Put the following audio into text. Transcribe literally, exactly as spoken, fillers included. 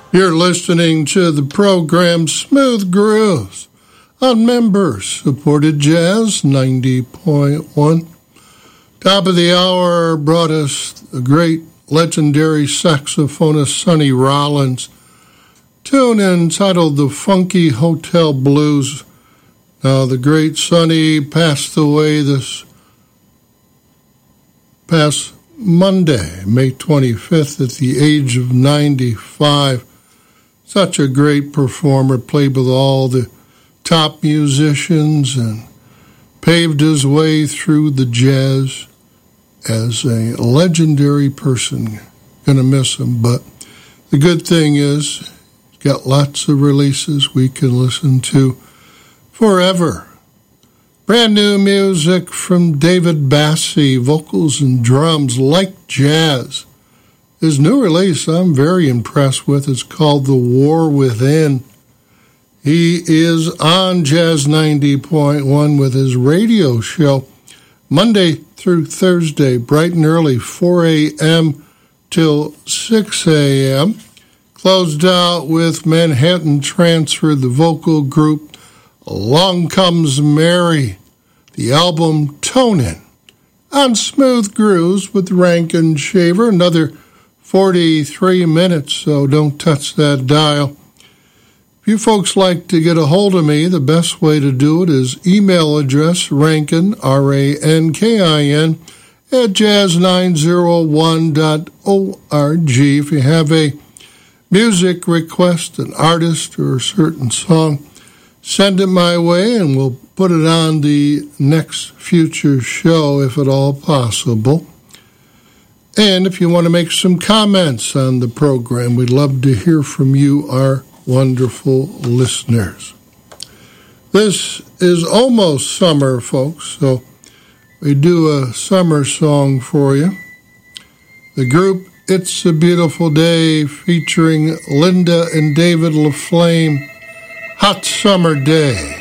You're listening to the program Smooth Grooves on member-supported Jazz ninety point one. Top of the hour brought us the great legendary saxophonist Sonny Rollins, tune entitled The Funky Hotel Blues. Now, the great Sonny passed away this past Monday, May twenty-fifth, at the age of ninety-five. Such a great performer, played with all the top musicians and paved his way through the jazz as a legendary person. Gonna miss him, but the good thing is, he's got lots of releases we can listen to forever. Brand new music from David Bassie, vocals and drums, Like Jazz. His new release I'm very impressed with. It's called The War Within. He is on Jazz ninety point one with his radio show Monday through Thursday, bright and early, four a.m. till six a.m. Closed out with Manhattan Transfer, the vocal group. Along Comes Mary, the album Tonin'. On Smooth Grooves with Rankin Shaver, another forty-three minutes, so don't touch that dial. If you folks like to get a hold of me, the best way to do it is email address Rankin, R A N K I N, at jazz nine oh one dot org. If you have a music request, an artist, or a certain song, send it my way and we'll put it on the next future show if at all possible. And if you want to make some comments on the program, we'd love to hear from you, our wonderful listeners. This is almost summer, folks, so we do a summer song for you. The group It's a Beautiful Day, featuring Linda and David LaFlame, Hot Summer Day.